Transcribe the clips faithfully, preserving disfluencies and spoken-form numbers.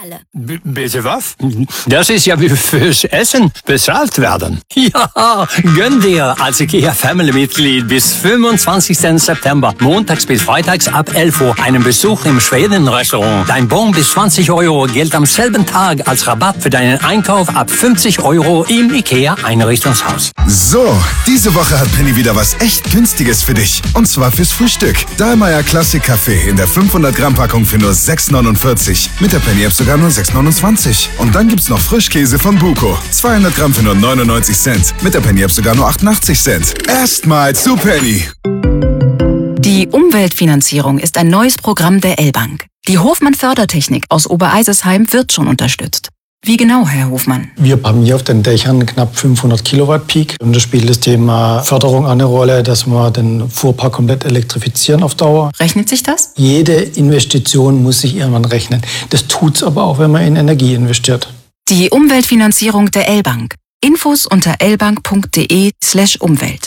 alle. B- bitte was? Das ist ja wie fürs Essen bezahlt werden. Ja, gönn dir als IKEA Family-Mitglied bis fünfundzwanzigsten September, montags bis freitags ab elf Uhr, einen Besuch im Schweden-Restaurant. Dein Bon bis zwanzig Euro gilt am selben Tag als Rabatt für deinen Einkauf ab fünfzig Euro im IKEA Einrichtungshaus. So, diese Woche hat Penny wieder was echt Günstiges für dich. Und zwar fürs Frühstück. Dahlmeier Classic Kaffee in der fünfhundert Gramm Packung für nur sechs neunundvierzig. Mit der Penny App sogar nur sechs neunundzwanzig. Und dann gibt's noch Frischkäse von Buko. zweihundert Gramm für nur neunundneunzig Cent. Mit der Penny App sogar nur achtundachtzig Cent. Erstmal zu Penny. Die Umweltfinanzierung ist ein neues Programm der L-Bank. Die Hofmann-Fördertechnik aus Obereisesheim wird schon unterstützt. Wie genau, Herr Hofmann? Wir haben hier auf den Dächern knapp fünfhundert Kilowatt Peak. Und da spielt das Thema Förderung eine Rolle, dass wir den Fuhrpark komplett elektrifizieren auf Dauer. Rechnet sich das? Jede Investition muss sich irgendwann rechnen. Das tut's aber auch, wenn man in Energie investiert. Die Umweltfinanzierung der L-Bank. Infos unter lbank.de slash Umwelt.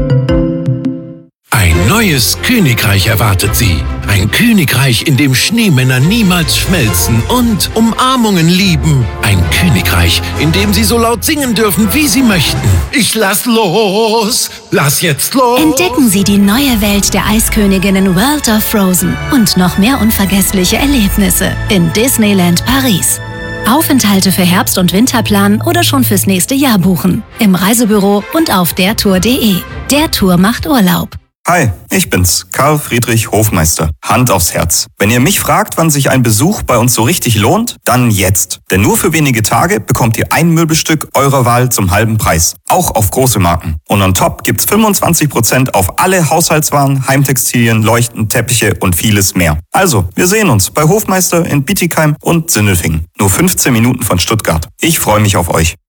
Ein neues Königreich erwartet Sie. Ein Königreich, in dem Schneemänner niemals schmelzen und Umarmungen lieben. Ein Königreich, in dem Sie so laut singen dürfen, wie Sie möchten. Ich lass los, lass jetzt los. Entdecken Sie die neue Welt der Eisköniginnen World of Frozen und noch mehr unvergessliche Erlebnisse in Disneyland Paris. Aufenthalte für Herbst- und Winterplan oder schon fürs nächste Jahr buchen. Im Reisebüro und auf dertour punkt de. Der Tour macht Urlaub. Hi, ich bin's, Karl Friedrich Hofmeister. Hand aufs Herz. Wenn ihr mich fragt, wann sich ein Besuch bei uns so richtig lohnt, dann jetzt. Denn nur für wenige Tage bekommt ihr ein Möbelstück eurer Wahl zum halben Preis. Auch auf große Marken. Und on top gibt's fünfundzwanzig Prozent auf alle Haushaltswaren, Heimtextilien, Leuchten, Teppiche und vieles mehr. Also, wir sehen uns bei Hofmeister in Bietigheim und Sindelfingen. Nur fünfzehn Minuten von Stuttgart. Ich freue mich auf euch.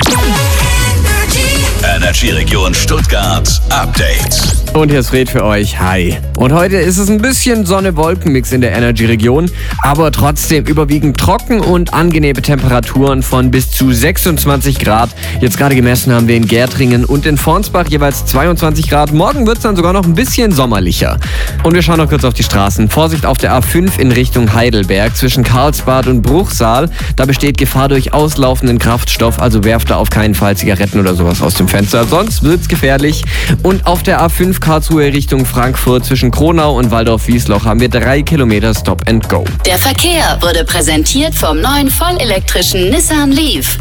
Energy Region Stuttgart Update. Und hier ist Fred für euch. Hi. Und heute ist es ein bisschen Sonne-Wolken-Mix in der Energy-Region, aber trotzdem überwiegend trocken und angenehme Temperaturen von bis zu sechsundzwanzig Grad. Jetzt gerade gemessen haben wir in Gärtringen und in Fornsbach jeweils zweiundzwanzig Grad. Morgen wird es dann sogar noch ein bisschen sommerlicher. Und wir schauen noch kurz auf die Straßen. Vorsicht auf der A fünf in Richtung Heidelberg zwischen Karlsbad und Bruchsal. Da besteht Gefahr durch auslaufenden Kraftstoff, also werft da auf keinen Fall Zigaretten oder sowas aus dem Fenster, sonst wird's gefährlich. Und auf der A fünf Karlsruhe Richtung Frankfurt zwischen Kronau und Waldorf-Wiesloch haben wir drei Kilometer Stop and Go. Der Verkehr wurde präsentiert vom neuen vollelektrischen Nissan Leaf.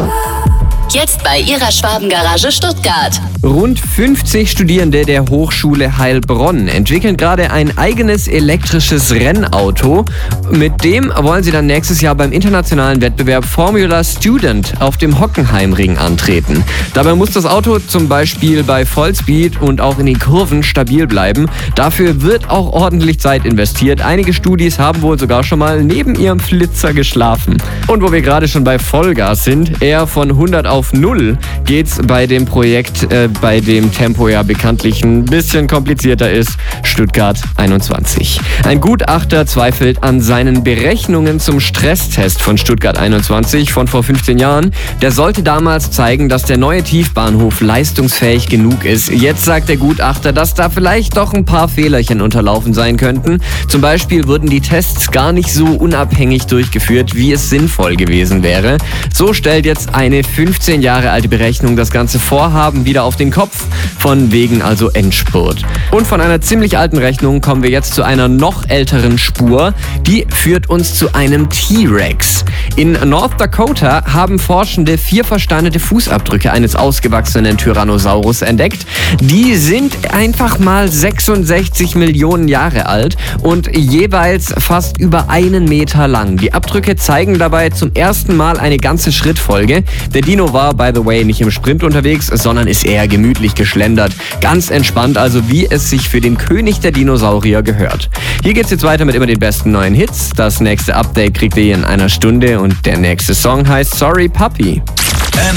Jetzt bei Ihrer Schwabengarage Stuttgart. Rund fünfzig Studierende der Hochschule Heilbronn entwickeln gerade ein eigenes elektrisches Rennauto. Mit dem wollen sie dann nächstes Jahr beim internationalen Wettbewerb Formula Student auf dem Hockenheimring antreten. Dabei muss das Auto zum Beispiel bei Vollspeed und auch in den Kurven stabil bleiben. Dafür wird auch ordentlich Zeit investiert. Einige Studis haben wohl sogar schon mal neben ihrem Flitzer geschlafen. Und wo wir gerade schon bei Vollgas sind, eher von hundert auf null geht's bei dem Projekt, äh, bei dem Tempo ja bekanntlich ein bisschen komplizierter ist, Stuttgart einundzwanzig. Ein Gutachter zweifelt an seinen Berechnungen zum Stresstest von Stuttgart einundzwanzig von vor fünfzehn Jahren. Der sollte damals zeigen, dass der neue Tiefbahnhof leistungsfähig genug ist. Jetzt sagt der Gutachter, dass da vielleicht doch ein paar Fehlerchen unterlaufen sein könnten. Zum Beispiel wurden die Tests gar nicht so unabhängig durchgeführt, wie es sinnvoll gewesen wäre. So stellt jetzt eine fünfzehn Jahre alte Berechnung das ganze Vorhaben wieder auf den Kopf, von wegen also Endspurt. Und von einer ziemlich alten Rechnung kommen wir jetzt zu einer noch älteren Spur. Die führt uns zu einem T-Rex. In North Dakota haben Forschende vier versteinerte Fußabdrücke eines ausgewachsenen Tyrannosaurus entdeckt. Die sind einfach mal sechsundsechzig Millionen Jahre alt und jeweils fast über einen Meter lang. Die Abdrücke zeigen dabei zum ersten Mal eine ganze Schrittfolge. Der Dino war, by the way, nicht im Sprint unterwegs, sondern ist eher gemütlich geschlendert. Ganz entspannt, also wie es sich für den König der Dinosaurier gehört. Hier geht's jetzt weiter mit immer den besten neuen Hits. Das nächste Update kriegt ihr in einer Stunde und der nächste Song heißt Sorry Puppy.